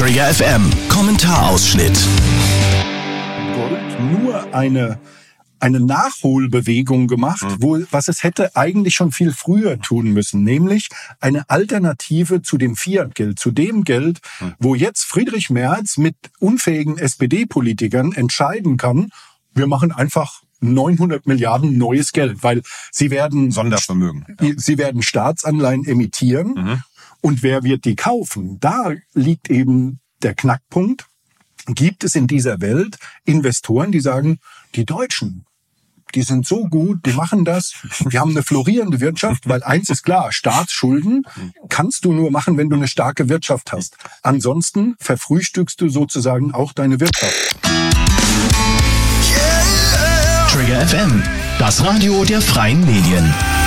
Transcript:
Trigger FM Kommentarausschnitt. Gold nur eine Nachholbewegung gemacht, was es hätte eigentlich schon viel früher tun müssen, nämlich eine Alternative zu dem Fiat-Geld, zu dem Geld, wo jetzt Friedrich Merz mit unfähigen SPD-Politikern entscheiden kann, wir machen einfach 900 Milliarden neues Geld, weil sie werden Sondervermögen. Sie werden Staatsanleihen emittieren und wer wird die kaufen? Da liegt eben der Knackpunkt. Gibt es in dieser Welt Investoren, die sagen, die Deutschen, die sind so gut, die machen das, die haben eine florierende Wirtschaft, weil eins ist klar, Staatsschulden kannst du nur machen, wenn du eine starke Wirtschaft hast. Ansonsten verfrühstückst du sozusagen auch deine Wirtschaft. Trigger FM, das Radio der freien Medien.